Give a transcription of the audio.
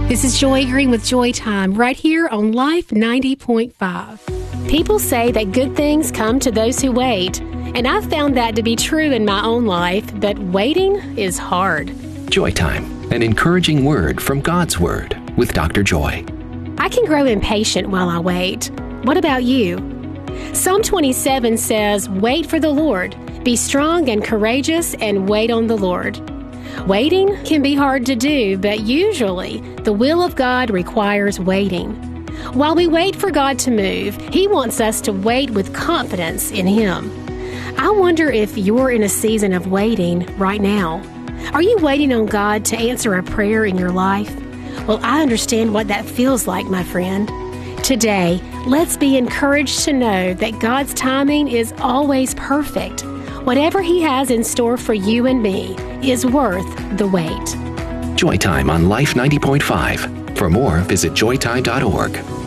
This is Joy Green with Joy Time, right here on Life 90.5. People say that good things come to those who wait, and I've found that to be true in my own life, but waiting is hard. Joy Time, an encouraging word from God's Word with Dr. Joy. I can grow impatient while I wait. What about you? Psalm 27 says, "Wait for the Lord. Be strong and courageous and wait on the Lord." Waiting can be hard to do, but usually the will of God requires waiting. While we wait for God to move, He wants us to wait with confidence in Him. I wonder if you're in a season of waiting right now. Are you waiting on God to answer a prayer in your life? Well, I understand what that feels like, my friend. Today, let's be encouraged to know that God's timing is always perfect. Whatever He has in store for you and me is worth the wait. Joy Time on Life 90.5. For more, visit joytime.org.